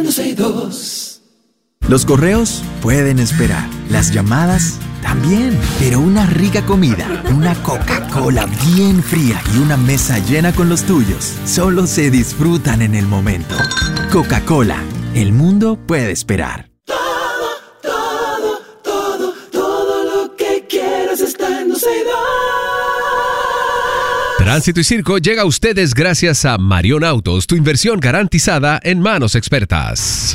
Los correos pueden esperar, las llamadas también, pero una rica comida, una Coca-Cola bien fría y una mesa llena con los tuyos solo se disfrutan en el momento. Coca-Cola, el mundo puede esperar. Todo lo que quieras está en Dulceida. Tránsito y Circo llega a ustedes gracias a Marion Autos, tu inversión garantizada en manos expertas.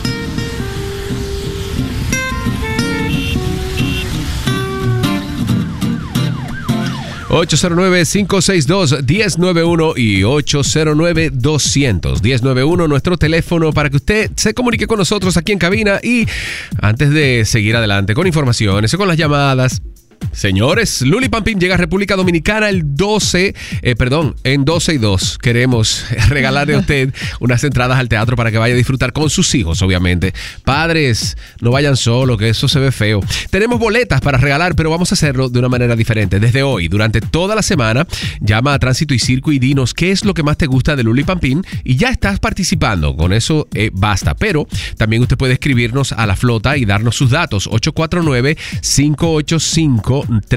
$809-562-1091 y 809-200-1091, nuestro teléfono para que usted se comunique con nosotros aquí en cabina. Y antes de seguir adelante con informaciones o con las llamadas, señores, Luli Pampín llega a República Dominicana en 12 y 2. Queremos regalarle a usted unas entradas al teatro para que vaya a disfrutar con sus hijos, obviamente. Padres, no vayan solos, que eso se ve feo. Tenemos boletas para regalar, pero vamos a hacerlo de una manera diferente. Desde hoy, durante toda la semana, llama a Tránsito y Circo y dinos qué es lo que más te gusta de Luli Pampín y ya estás participando. Con eso basta. Pero también usted puede escribirnos a la flota y darnos sus datos. 849-585-3904.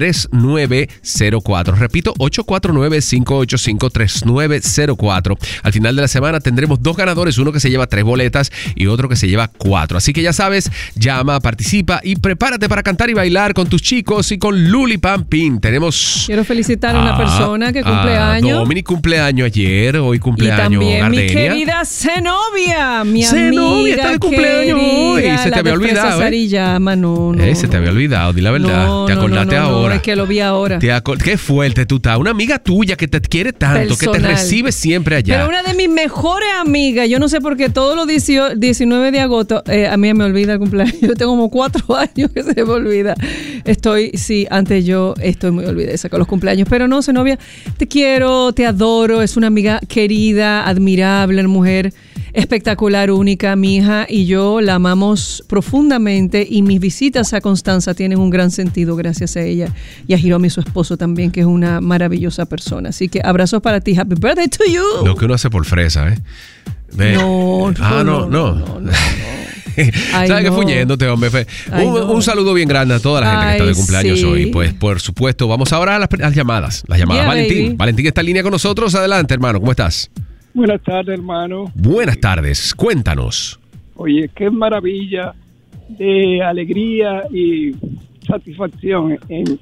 Repito, 849-585-3904. Al final de la semana tendremos 2 ganadores, uno que se lleva 3 boletas y otro que se lleva 4. Así que ya sabes, llama, participa y prepárate para cantar y bailar con tus chicos y con Luli Pampín. Quiero felicitar a una persona que cumple años. Dominic cumpleaños ayer, hoy cumpleaños Gardenia. Mi querida Zenobia, mi Zenobia está de cumpleaños hoy. Se te había olvidado. Se te había olvidado, di la verdad. Te acordaste ahora. No, es que lo vi ahora. Qué fuerte tú estás. Una amiga tuya que te quiere tanto, personal, que te recibe siempre allá. Pero una de mis mejores amigas, yo no sé por qué todos los 19 de agosto, a mí me olvida el cumpleaños. Yo tengo como 4 años que se me olvida. Antes yo estoy muy olvidada con los cumpleaños. Pero no, Zenobia, te quiero, te adoro. Es una amiga querida, admirable, mujer espectacular, única. Mi hija y yo la amamos profundamente y mis visitas a Constanza tienen un gran sentido gracias a ella y a Hiromi, su esposo también, que es una maravillosa persona. Así que abrazos para ti. Happy birthday to you. Lo que uno hace por fresa, ¿eh? No. ¿Sabes qué fuñéndote, hombre? Un saludo bien grande a toda la gente que está de cumpleaños hoy. Pues, por supuesto, vamos ahora a las llamadas. Yeah, Valentín. Baby. Valentín está en línea con nosotros. Adelante, hermano. ¿Cómo estás? Buenas tardes, hermano. Buenas tardes. Cuéntanos. Oye, qué maravilla de alegría y satisfacción en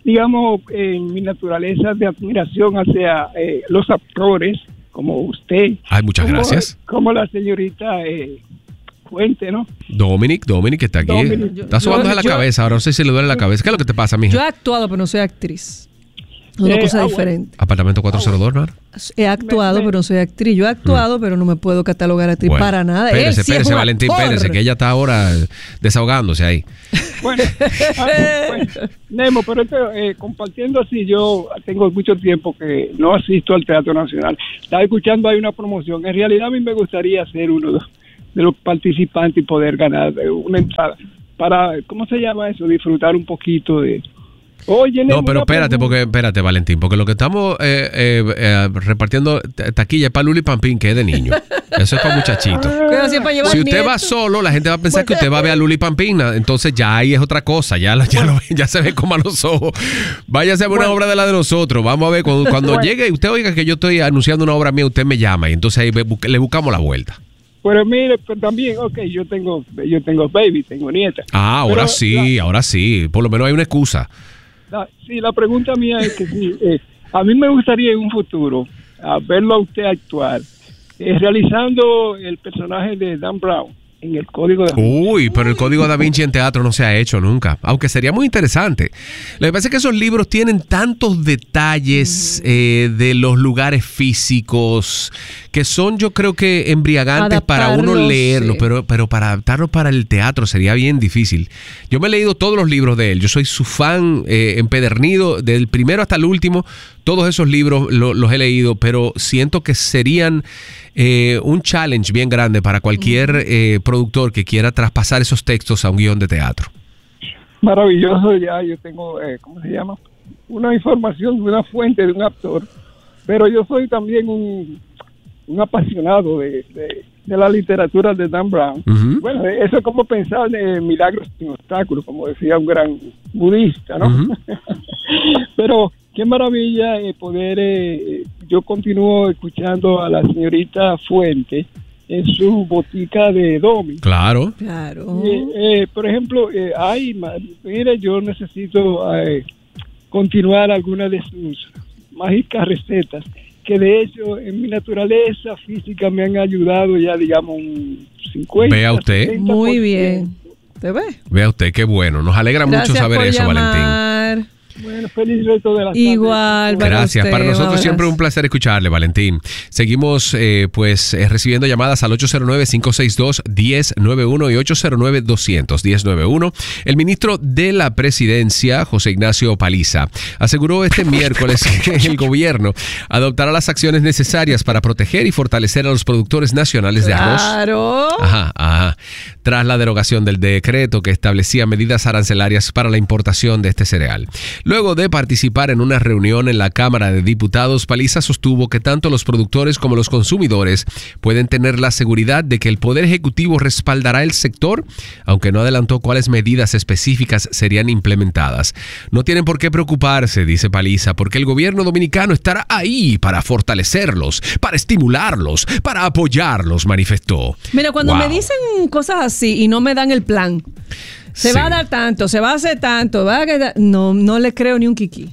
mi naturaleza de admiración hacia los actores como usted. Ay, muchas gracias. Como la señorita Fuente, ¿no? Dominic que está aquí. Está sobándose la cabeza. Ahora no sé si le duele la cabeza. ¿Qué es lo que te pasa, mija? Yo he actuado, pero no soy actriz. Es una cosa diferente. Apartamento 402, ¿no? He actuado, pero no soy actriz. Yo he actuado, pero no me puedo catalogar actriz para nada. Espérese, Valentín, espérese, que ella está ahora desahogándose ahí. Bueno, Nemo, pero compartiendo así, yo tengo mucho tiempo que no asisto al Teatro Nacional. Estaba escuchando ahí una promoción. En realidad a mí me gustaría ser uno de los participantes y poder ganar una entrada para, ¿cómo se llama eso? Disfrutar un poquito de... Oye, no, pero espérate, Valentín, porque lo que estamos repartiendo taquilla es para Luli Pampín, que es de niño. Eso es para muchachitos. Si usted va solo, la gente va a pensar que usted va a ver a Luli Pampín, entonces ya ahí es otra cosa, ya se ve como a los ojos. Váyase a ver una obra de la de nosotros. Vamos a ver, cuando llegue y usted oiga que yo estoy anunciando una obra mía, usted me llama y entonces ahí le buscamos la vuelta. Pero mire, también, yo tengo baby, tengo nieta. Ahora sí, por lo menos hay una excusa. La pregunta mía es que a mí me gustaría en un futuro verlo a usted actuar realizando el personaje de Dan Brown en el Código Da Vinci. Pero el Código Da Vinci en teatro no se ha hecho nunca, aunque sería muy interesante. Lo que pasa es que esos libros tienen tantos detalles de los lugares físicos que son, yo creo que embriagantes para uno leerlos, sí. pero para adaptarlos para el teatro sería bien difícil. Yo me he leído todos los libros de él, yo soy su fan empedernido, del primero hasta el último, todos esos libros los he leído, pero siento que serían un challenge bien grande para cualquier productor que quiera traspasar esos textos a un guión de teatro. Maravilloso, ya yo tengo, ¿cómo se llama? Una información de una fuente de un actor, pero yo soy también un apasionado de de la literatura de Dan Brown. Ujú. Bueno, eso es como pensar en milagros sin obstáculos, como decía un gran budista, ¿no? Ujú. Pero qué maravilla poder, yo continúo escuchando a la señorita Fuente en su botica de Domi. Claro. Claro. Por ejemplo, mire, yo necesito continuar algunas de sus mágicas recetas, que de hecho en mi naturaleza física me han ayudado ya, digamos, un 50%. Vea usted. Muy bien. ¿Te ves? Vea usted, qué bueno. Nos alegra mucho Gracias saber por eso, Valentín. llamar. Bueno, feliz resto de la tarde. Igual, Gracias. Para nosotros abrazo. siempre un placer escucharle, Valentín. Seguimos recibiendo llamadas al 809-562-1091 y 809-200-1091. El ministro de la Presidencia, José Ignacio Paliza, aseguró este miércoles que el gobierno adoptará las acciones necesarias para proteger y fortalecer a los productores nacionales de arroz. Claro. Ajá. Tras la derogación del decreto que establecía medidas arancelarias para la importación de este cereal. Luego de participar en una reunión en la Cámara de Diputados, Paliza sostuvo que tanto los productores como los consumidores pueden tener la seguridad de que el Poder Ejecutivo respaldará el sector, aunque no adelantó cuáles medidas específicas serían implementadas. No tienen por qué preocuparse, dice Paliza, porque el gobierno dominicano estará ahí para fortalecerlos, para estimularlos, para apoyarlos, manifestó. Mira, cuando Wow. me dicen cosas así y no me dan el plan, se Sí. va a dar tanto, se va a hacer tanto, va a quedar... No le creo ni un kiki.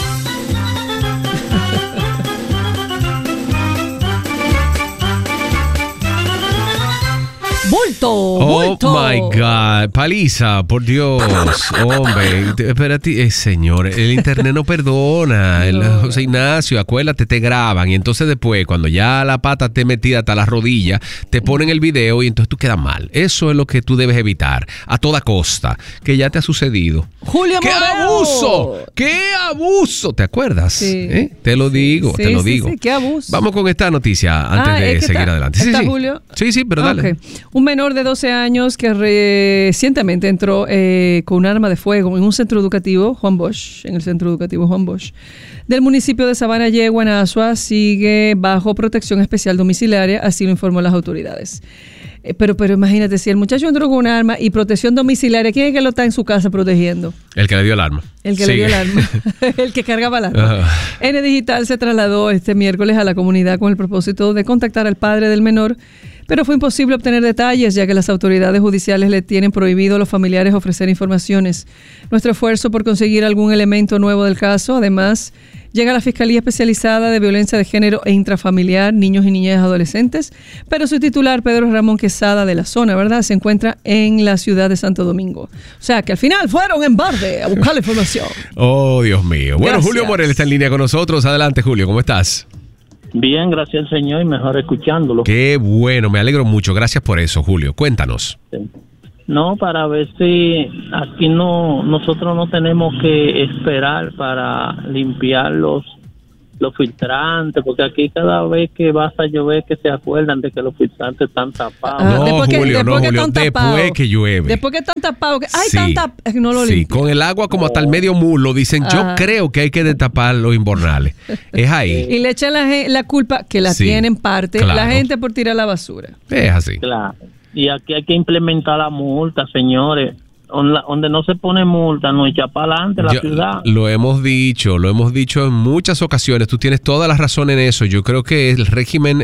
¡Bulto! Oh ¡Bulto! my God, Paliza, por Dios, hombre, espérate, señor, el internet no perdona, José Ignacio, acuérdate, te graban y entonces después, cuando ya la pata esté metida hasta la rodilla, te ponen el video y entonces tú quedas mal. Eso es lo que tú debes evitar a toda costa, que ya te ha sucedido. ¡Julio ¡Qué Moreno! abuso! ¡Qué abuso! ¿Te acuerdas? Sí. Te lo digo, Sí, te lo sí, digo. sí, qué abuso. Vamos con esta noticia antes de es que seguir está- adelante. ¿Está Julio? Sí, pero dale. Ok. Un menor de 12 años que recientemente entró con un arma de fuego en un centro educativo, Juan Bosch, en el centro educativo Juan Bosch, del municipio de Sabana Yegua, en Asua, sigue bajo protección especial domiciliaria, así lo informó las autoridades. Pero imagínate, si el muchacho entró con un arma y protección domiciliaria, ¿quién es que lo está en su casa protegiendo? El que le dio el arma. El que Sigue. le dio el arma, el que cargaba el arma. Ajá. N Digital se trasladó este miércoles a la comunidad con el propósito de contactar al padre del menor, pero fue imposible obtener detalles ya que las autoridades judiciales le tienen prohibido a los familiares ofrecer informaciones. Nuestro esfuerzo por conseguir algún elemento nuevo del caso, además, llega a la Fiscalía Especializada de Violencia de Género e Intrafamiliar, Niños y Niñas Adolescentes, pero su titular, Pedro Ramón Quesada, de la zona, ¿verdad?, se encuentra en la ciudad de Santo Domingo. O sea, que al final fueron en Barde a buscar la información. Oh, Dios mío. Bueno, Gracias. Julio Morel está en línea con nosotros. Adelante, Julio, ¿cómo estás? Bien, gracias al Señor y mejor escuchándolo. Qué bueno, me alegro mucho. Gracias por eso, Julio. Cuéntanos. No, para ver si aquí nosotros no tenemos que esperar para limpiar los filtrantes, porque aquí cada vez que vas a llover que se acuerdan de que los filtrantes están tapados. No, después Julio, no, que Julio, están después tapados. que llueve. Después que están tapados. Sí. No lo Sí, limpian. con el agua como hasta el medio muslo. Dicen, yo Ajá. creo que hay que destapar los invernales. Es ahí. Y le echan la culpa, que la Sí, tiene en parte, claro. la gente por tirar la basura. Es así. Claro. Y aquí hay que implementar la multa, señores. Donde no se pone multa, no echa para adelante la ciudad. Lo hemos dicho en muchas ocasiones. Tú tienes toda la razón en eso. Yo creo que el régimen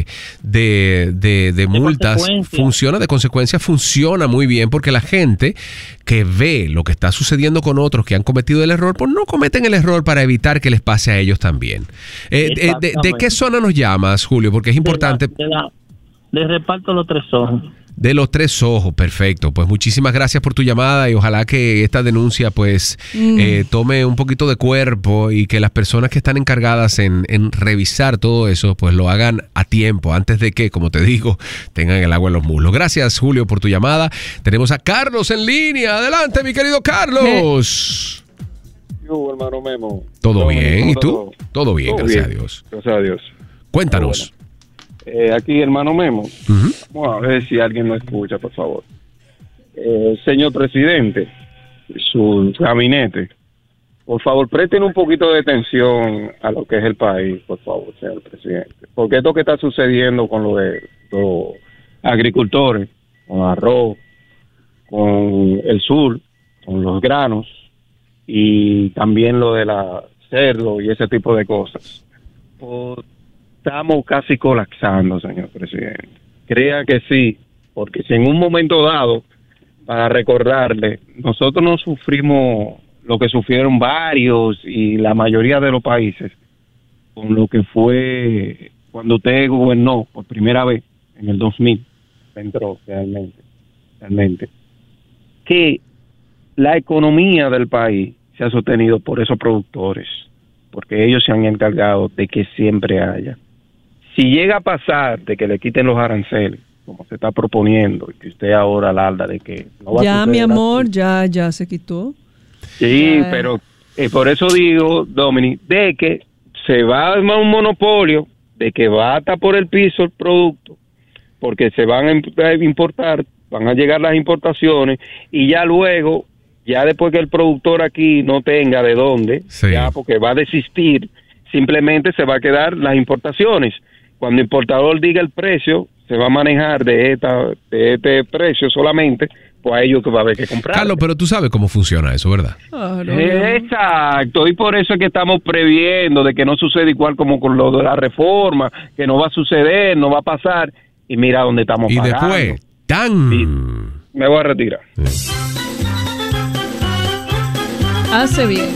de multas consecuencia. de consecuencia funciona muy bien porque la gente que ve lo que está sucediendo con otros que han cometido el error, pues no cometen el error para evitar que les pase a ellos también. ¿De qué zona nos llamas, Julio? Porque es importante. De reparto los Tres Ojos. De los Tres Ojos, perfecto. Pues muchísimas gracias por tu llamada y ojalá que esta denuncia pues tome un poquito de cuerpo y que las personas que están encargadas en revisar todo eso pues lo hagan a tiempo antes de que, como te digo, tengan el agua en los muslos. Gracias, Julio, por tu llamada. Tenemos a Carlos en línea. Adelante, mi querido Carlos. Yo, hermano Memo. ¿Todo bien? ¿Y tú? Todo. Todo bien, Todo gracias bien. a Dios. Gracias a Dios. Cuéntanos. Aquí, hermano Memo. Ujú. Vamos a ver si alguien lo escucha, por favor. Señor presidente, su gabinete, por favor, presten un poquito de atención a lo que es el país, por favor, señor presidente. Porque esto que está sucediendo con lo de agricultores, con arroz, con el sur, con los granos y también lo de la cerdo y ese tipo de cosas. Pues, estamos casi colapsando, señor presidente. Crea que sí, porque si en un momento dado, para recordarle, nosotros no sufrimos lo que sufrieron varios y la mayoría de los países con lo que fue cuando usted gobernó por primera vez en el 2000, entró realmente, que la economía del país se ha sostenido por esos productores, porque ellos se han encargado de que siempre haya. Si llega a pasar de que le quiten los aranceles, como se está proponiendo, y que usted ahora alarda de que no va ya, a mi amor, así. ya se quitó. Sí, ya. Pero por eso digo, Dominic, de que se va a armar un monopolio, de que va a estar por el piso el producto, porque se van a importar, van a llegar las importaciones, y ya luego, ya después que el productor aquí no tenga de dónde, sí, ya porque va a desistir, simplemente se va a quedar las importaciones. Cuando el importador diga el precio, se va a manejar de este precio solamente, pues a ellos que va a haber que comprar. Carlos, pero tú sabes cómo funciona eso, ¿verdad? Exacto, y por eso es que estamos previendo de que no suceda igual como con lo de la reforma, que no va a suceder, no va a pasar, y mira dónde estamos pagando. Y después, ¡tan! Sí, me voy a retirar. Hace bien.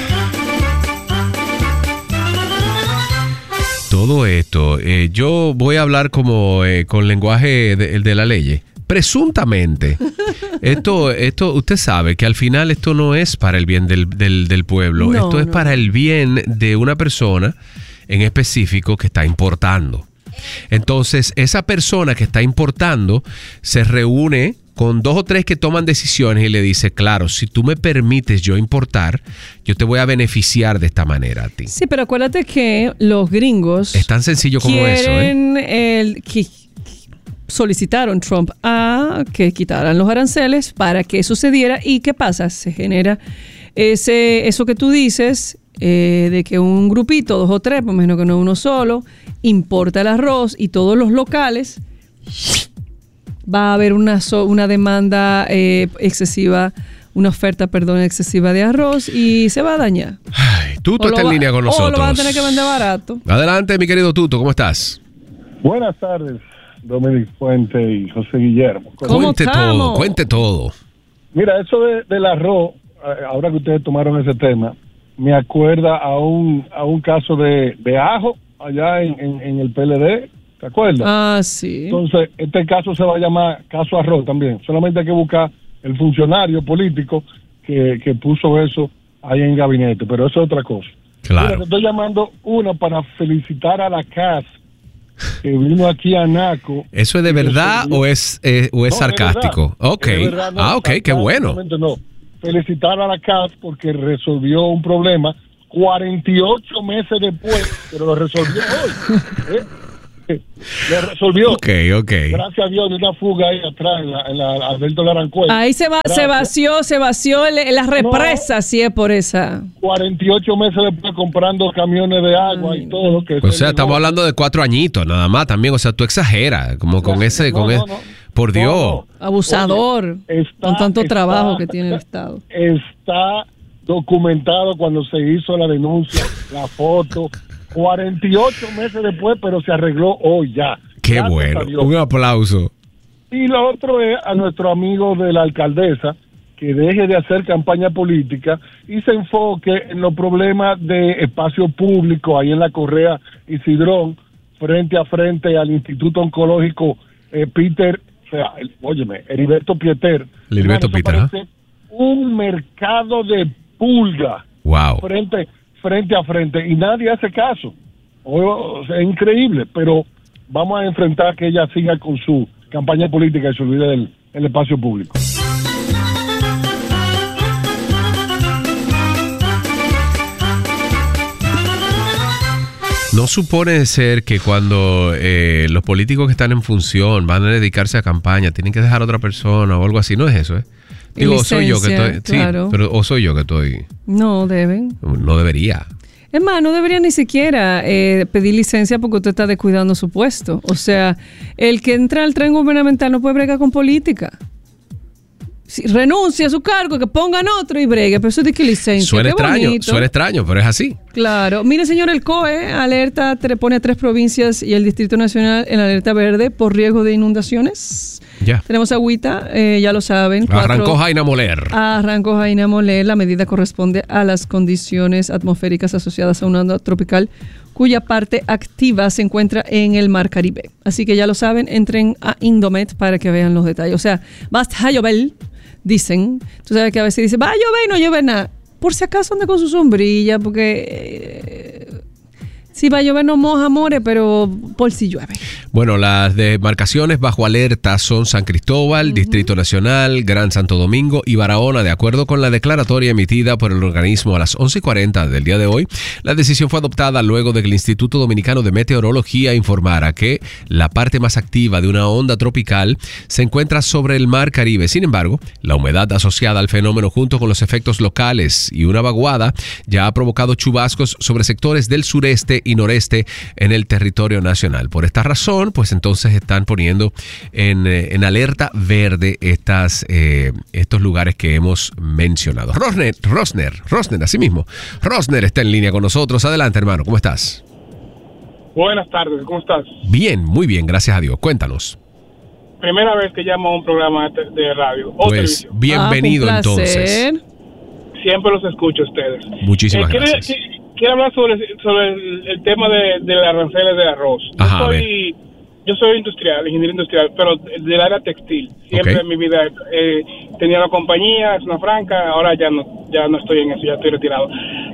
Todo esto, yo voy a hablar como con lenguaje de la ley. Presuntamente, esto, usted sabe que al final esto no es para el bien del pueblo, No, esto es no. para el bien de una persona en específico que está importando. Entonces, esa persona que está importando se reúne con 2 o 3 que toman decisiones y le dice, claro, si tú me permites yo importar, yo te voy a beneficiar de esta manera a ti. Sí, pero acuérdate que los gringos Es tan sencillo como eso, ¿eh? Solicitaron Trump a que quitaran los aranceles para que eso sucediera. ¿Y qué pasa? Se genera eso que tú dices, de que un grupito, 2 o 3, por menos que no uno solo, importa el arroz y todos los locales, va a haber una demanda excesiva, una oferta, excesiva de arroz y se va a dañar. Ay, Tuto está en línea con nosotros. O lo van a tener que vender barato. Adelante, mi querido Tuto, ¿cómo estás? Buenas tardes, Dominic Fuente y José Guillermo. ¿Cómo estamos? Cuente todo. Mira, eso del arroz, ahora que ustedes tomaron ese tema, me acuerda a un caso de ajo allá en el PLD, ¿te acuerdas? Ah, sí. Entonces, este caso se va a llamar caso arroz también. Solamente hay que buscar el funcionario político que puso eso ahí en gabinete, pero eso es otra cosa. Claro. Mira, te estoy llamando para felicitar a la CAS que vino aquí a Naco. ¿Eso es de verdad o es sarcástico? Ok. Qué bueno. No. Felicitar a la CAS porque resolvió un problema 48 meses después, pero lo resolvió hoy. Lo resolvió. Ok. Gracias a Dios, de una fuga ahí atrás en la Alberto Larancuel. Ahí se vació la represa, si es por esa. 48 meses después comprando camiones de agua y todo. O sea, estamos hablando de 4 añitos nada más también. O sea, tú exageras, como con ese... Por Dios. Abusador. Con tanto trabajo que tiene el Estado. Está documentado cuando se hizo la denuncia, la foto. 48 meses después, pero se arregló hoy ya. Qué Gracias bueno. a Dios. Un aplauso. Y lo otro es a nuestro amigo de la alcaldesa que deje de hacer campaña política y se enfoque en los problemas de espacio público ahí en la Correa Isidrón, frente a frente al Instituto Oncológico Peter, Heriberto Pieter. Heriberto Eso Pieter, parece un mercado de pulga. Wow. Frente a frente, y nadie hace caso. O sea, es increíble, pero vamos a enfrentar que ella siga con su campaña política y se olvide del espacio público. No supone ser que cuando los políticos que están en función van a dedicarse a campaña, tienen que dejar a otra persona o algo así. No es eso, ¿eh? Digo, soy yo que estoy... Claro. Sí, pero o soy yo que estoy... No deben. No debería. Es más, no debería ni siquiera pedir licencia porque usted está descuidando su puesto. O sea, el que entra al tren gubernamental no puede bregar con política. Si renuncia a su cargo, que pongan otro y bregue, pero eso de que licencia. Suena extraño, pero es así. Claro. Mire, señor, el COE pone a 3 provincias y el Distrito Nacional en alerta verde por riesgo de inundaciones. Ya. Tenemos agüita, ya lo saben. Arrancó Jaina Moler. La medida corresponde a las condiciones atmosféricas asociadas a una onda tropical cuya parte activa se encuentra en el Mar Caribe. Así que ya lo saben, entren a Indomet para que vean los detalles. O sea, basta llover, dicen. Tú sabes que a veces dicen, va a llover y no llueve nada. Por si acaso anda con su sombrilla, porque si va a llover no moja, amores, pero por si llueve. Bueno, las demarcaciones bajo alerta son San Cristóbal, Distrito Nacional, Gran Santo Domingo y Barahona. De acuerdo con la declaratoria emitida por el organismo a las 11:40 del día de hoy, la decisión fue adoptada luego de que el Instituto Dominicano de Meteorología informara que la parte más activa de una onda tropical se encuentra sobre el Mar Caribe. Sin embargo, la humedad asociada al fenómeno junto con los efectos locales y una vaguada ya ha provocado chubascos sobre sectores del sureste y noreste en el territorio nacional. Por esta razón, pues entonces están poniendo en alerta verde estos lugares que hemos mencionado. Rosner, así mismo. Rosner está en línea con nosotros. Adelante, hermano, ¿cómo estás? Buenas tardes, ¿cómo estás? Bien, muy bien, gracias a Dios. Cuéntanos. Primera vez que llamo a un programa de radio o pues televisión. Bienvenido entonces. Siempre los escucho a ustedes. Muchísimas gracias. Quiero hablar sobre el tema de las aranceles de arroz. Yo soy industrial, ingeniero industrial, pero del área textil. Siempre en mi vida tenía una compañía, es una franca, ahora ya no estoy en eso, ya estoy retirado.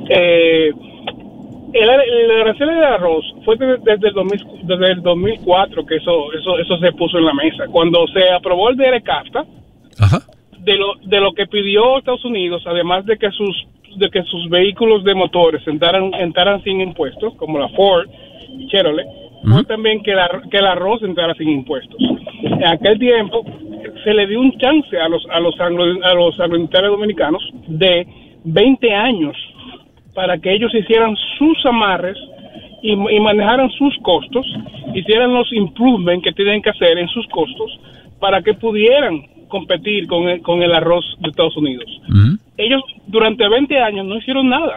El arancel de arroz fue desde el 2004 que eso se puso en la mesa. Cuando se aprobó el DRCAFTA, de lo que pidió Estados Unidos, además de que sus vehículos de motores entraran sin impuestos, como la Ford y Chevrolet, fue también que el arroz entrara sin impuestos. En aquel tiempo se le dio un chance a los agroindustriales dominicanos de 20 años para que ellos hicieran sus amarres y manejaran sus costos, hicieran los improvements que tienen que hacer en sus costos para que pudieran competir con el arroz de Estados Unidos. Ellos durante 20 años no hicieron nada.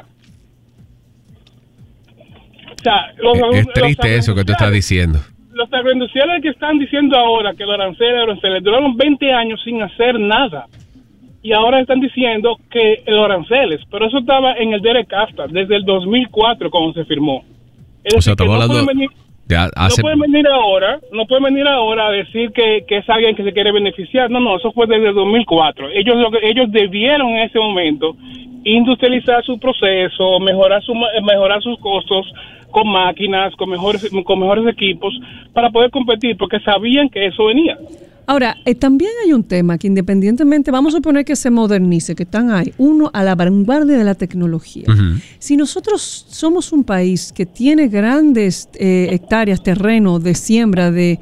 O sea, es triste eso que tú estás diciendo. Los agroindustriales que están diciendo ahora que los aranceles duraron 20 años sin hacer nada. Y ahora están diciendo que los aranceles, pero eso estaba en el DRCAFTA desde el 2004 cuando se firmó. Es decir, estamos hablando no pueden venir ahora a decir que es alguien que se quiere beneficiar. No, eso fue desde el 2004. Ellos debieron en ese momento industrializar su proceso, mejorar sus costos con máquinas, con mejores equipos para poder competir, porque sabían que eso venía. Ahora, también hay un tema que independientemente, vamos a suponer que se modernice, que están ahí, uno a la vanguardia de la tecnología. Si nosotros somos un país que tiene grandes hectáreas, terreno de siembra de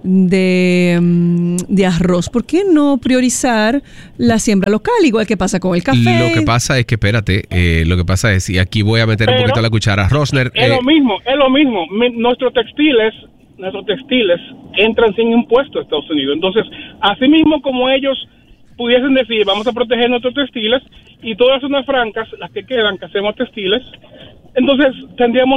arroz, ¿por qué no priorizar la siembra local, igual que pasa con el café? Lo que pasa es que, espérate, y aquí voy a meter un poquito la cuchara, Rosner. Es lo mismo. Nuestros textiles entran sin impuestos a Estados Unidos. Entonces, así mismo como ellos pudiesen decir, vamos a proteger nuestros textiles y todas las zonas francas, las que quedan, que hacemos textiles, entonces tendríamos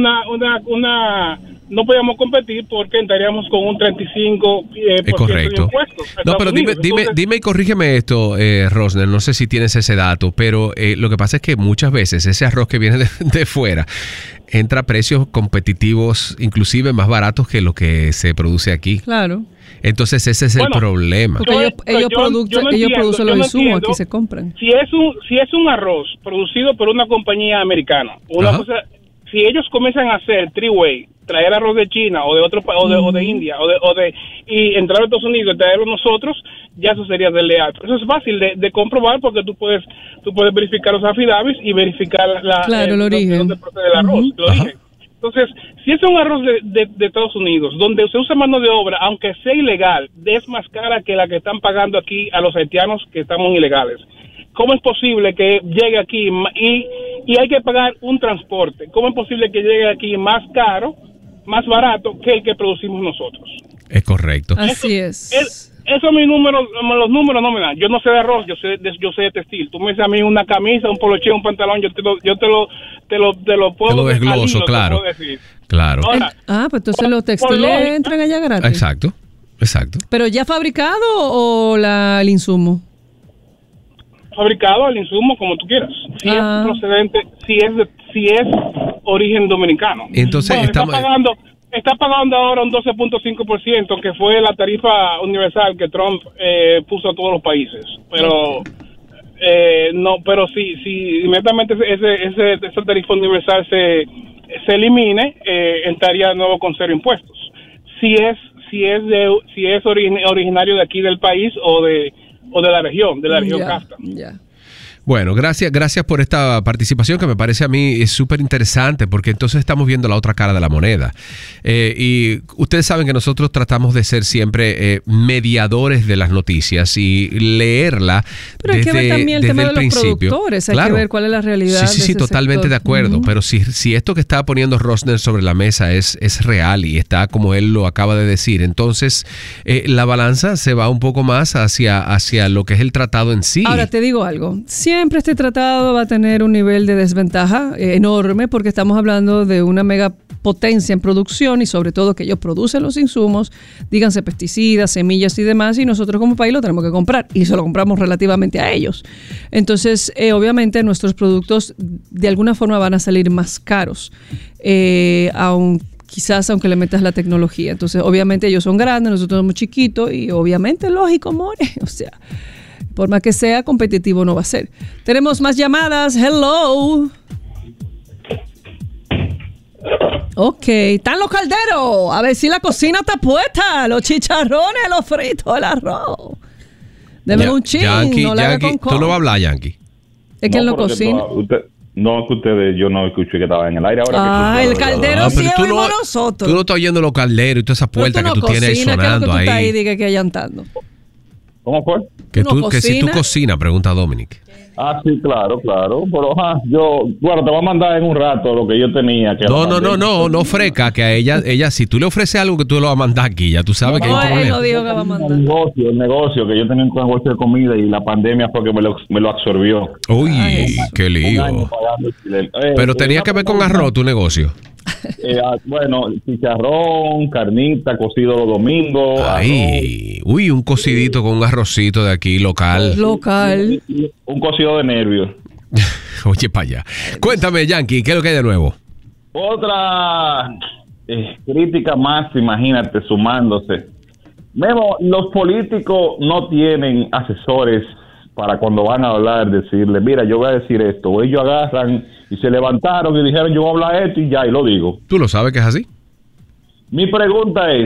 no podríamos competir porque entraríamos con un 35% de impuestos. No, pero dime y corrígeme esto, Rosner, no sé si tienes ese dato, pero lo que pasa es que muchas veces ese arroz que viene de fuera entra a precios competitivos, inclusive más baratos que lo que se produce aquí. Claro. Entonces ese es el problema. Porque ellos producen los insumos, aquí se compran. Si es un arroz producido por una compañía americana, si ellos comienzan a hacer three-way, traer arroz de China o de otro o de India y entrar a Estados Unidos y traerlo nosotros, ya eso sería desleal. Eso es fácil de comprobar porque tú puedes verificar los affidavits y verificar el origen. Donde procede el arroz, el origen. Entonces, si es un arroz de Estados Unidos, donde se usa mano de obra, aunque sea ilegal, es más cara que la que están pagando aquí a los haitianos que estamos ilegales. ¿Cómo es posible que llegue aquí y hay que pagar un transporte. ¿Cómo es posible que llegue aquí más caro, más barato que el que producimos nosotros? Es correcto. Así es. Eso los números no me dan. Yo no sé de arroz, yo sé de textil. Tú me dices a mí una camisa, un poloche, un pantalón, yo te lo puedo. Te lo desgloso, claro. Claro. Ahora, pues entonces los textiles entran allá gratis. Exacto. ¿Pero ya fabricado o el insumo? Fabricado, el insumo, como tú quieras. Si es procedente, si es origen dominicano. Entonces está pagando ahora un 12.5%, que fue la tarifa universal que Trump puso a todos los países. Pero pero si inmediatamente esa tarifa universal se elimine, estaría de nuevo con 0 impuestos. Si es originario de aquí del país o de la región CAFTA. Bueno, gracias por esta participación que me parece a mí es súper interesante porque entonces estamos viendo la otra cara de la moneda. Y ustedes saben que nosotros tratamos de ser siempre mediadores de las noticias y leerla pero desde, hay que ver también el tema de los productores, hay que ver cuál es la realidad. Sí, totalmente de acuerdo. Pero si esto que está poniendo Rosner sobre la mesa es real y está como él lo acaba de decir, entonces la balanza se va un poco más hacia lo que es el tratado en sí. Ahora te digo algo. Siempre este tratado va a tener un nivel de desventaja enorme porque estamos hablando de una megapotencia en producción y sobre todo que ellos producen los insumos, díganse pesticidas, semillas y demás, y nosotros como país lo tenemos que comprar y se lo compramos relativamente a ellos. Entonces, obviamente nuestros productos de alguna forma van a salir más caros, quizás aunque le metas la tecnología. Entonces, obviamente ellos son grandes, nosotros somos chiquitos y obviamente lógico, more, o sea... Por más que sea, competitivo no va a ser. Tenemos más llamadas. Hello. Ok, están los calderos. A ver si la cocina está puesta. Los chicharrones, los fritos, el arroz. Deme un chin. Yankee, no le haga con tú no vas a hablar, Yankee. Es que él no cocina. No, que ustedes, yo no escuché que estaba en el aire ahora. El caldero sí oímos nosotros. Tú no estás oyendo los calderos y toda esa puerta que tú tienes ahí sonando ahí. Ahí diga que allantando. ¿Cómo fue? Que si tú cocinas, pregunta Dominic. Sí, claro. Pero te voy a mandar en un rato lo que yo tenía. Que no freca, que a ella si tú le ofreces algo que tú lo vas a mandar aquí, ya tú sabes que hay un problema. No digo que va a mandar. El negocio, que yo tenía un negocio de comida y la pandemia fue que me lo absorbió. Uy, qué lío. Pero tenía que ver con arroz tu negocio. Bueno, chicharrón, carnita, cocido los domingos. Uy, un cocidito con un arrocito de aquí, local. Un cocido de nervios. Oye, para allá. Cuéntame, Yankee, ¿qué es lo que hay de nuevo? Otra crítica más, imagínate, sumándose. Memo, los políticos no tienen asesores para cuando van a hablar, decirle, mira, yo voy a decir esto. O ellos agarran y se levantaron y dijeron, yo voy a hablar esto y ya, y lo digo. ¿Tú lo sabes que es así? Mi pregunta es,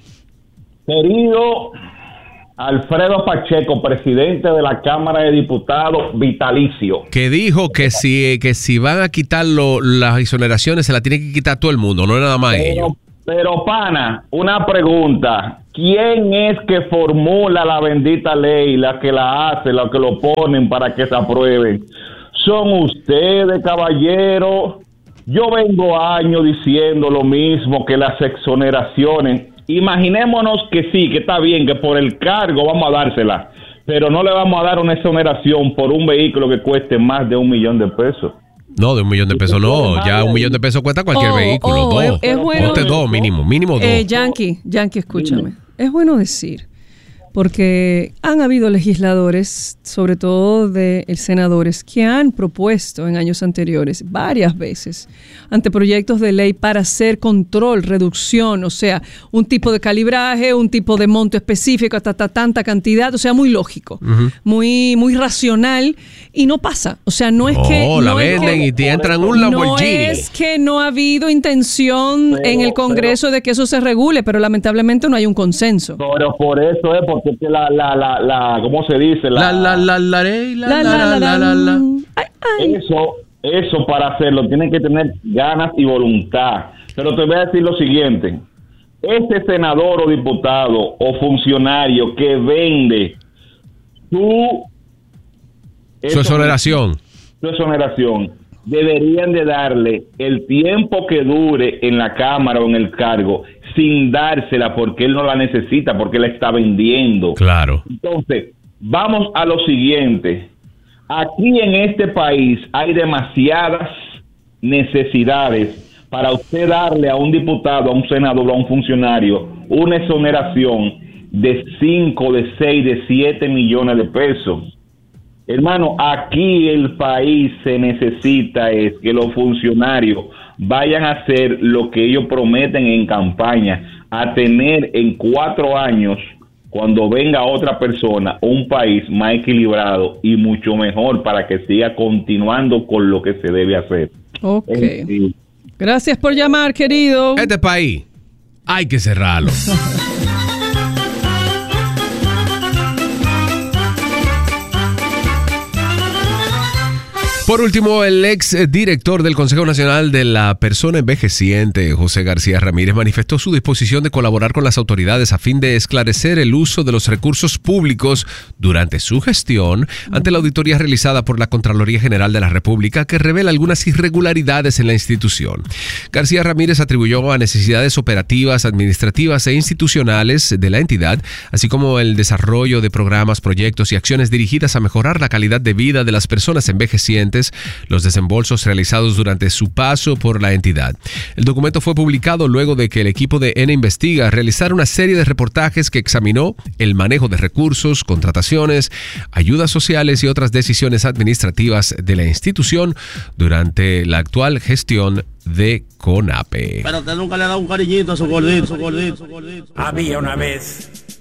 querido Alfredo Pacheco, presidente de la Cámara de Diputados vitalicio, que dijo que si van a quitar las exoneraciones se la tiene que quitar todo el mundo, no es nada más ellos. Pero, pana, una pregunta. ¿Quién es que formula la bendita ley, la que la hace, la que lo ponen para que se aprueben? ¿Son ustedes, caballero? Yo vengo años diciendo lo mismo, que las exoneraciones, imaginémonos que sí, que está bien, que por el cargo vamos a dársela, pero no le vamos a dar una exoneración por un vehículo que cueste más de $1 millón. No, de $1 millón no. Ya $1 millón cuesta cualquier vehículo. Dos. Es bueno. Ponte dos, mínimo dos. Yankee, escúchame. Es bueno decir, porque han habido legisladores, sobre todo de senadores, que han propuesto en años anteriores, varias veces, anteproyectos de ley para hacer control, reducción, o sea, un tipo de calibraje, un tipo de monto específico, hasta tanta cantidad, o sea, muy lógico, muy racional, y no pasa. O sea, no es que... la venden y te entran un Lamborghini. No es que no ha habido intención en el Congreso de que eso se regule, pero lamentablemente no hay un consenso. Pero por eso es porque ¿cómo se dice? Eso para hacerlo tienen que tener ganas y voluntad. Pero te voy a decir lo siguiente: este senador o diputado o funcionario que vende su exoneración, deberían de darle el tiempo que dure en la Cámara o en el cargo, sin dársela porque él no la necesita, porque él la está vendiendo. Claro. Entonces, vamos a lo siguiente. Aquí en este país hay demasiadas necesidades para usted darle a un diputado, a un senador, a un funcionario, una exoneración de 5, de 6, de 7 millones de pesos. Hermano, aquí el país se necesita es que los funcionarios vayan a hacer lo que ellos prometen en campaña, a tener en 4 años, cuando venga otra persona, un país más equilibrado y mucho mejor para que siga continuando con lo que se debe hacer. Ok. Gracias por llamar, querido. Este país hay que cerrarlo. Por último, el ex director del Consejo Nacional de la Persona Envejeciente, José García Ramírez, manifestó su disposición de colaborar con las autoridades a fin de esclarecer el uso de los recursos públicos durante su gestión ante la auditoría realizada por la Contraloría General de la República, que revela algunas irregularidades en la institución. García Ramírez atribuyó a necesidades operativas, administrativas e institucionales de la entidad, así como el desarrollo de programas, proyectos y acciones dirigidas a mejorar la calidad de vida de las personas envejecientes, los desembolsos realizados durante su paso por la entidad. El documento fue publicado luego de que el equipo de N Investiga realizara una serie de reportajes que examinó el manejo de recursos, contrataciones, ayudas sociales y otras decisiones administrativas de la institución durante la actual gestión de CONAPE. Pero usted nunca le ha dado un cariñito a su gordito. Había una vez